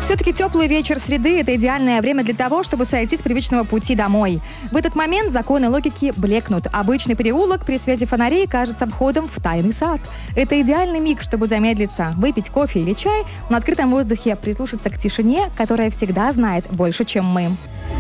Все-таки теплый вечер среды – это идеальное время для того, чтобы сойти с привычного пути домой. В этот момент законы логики блекнут. Обычный переулок при свете фонарей кажется входом в тайный сад. Это идеальный миг, чтобы замедлиться, выпить кофе или чай, на открытом воздухе прислушаться к тишине, которая всегда знает больше, чем мы.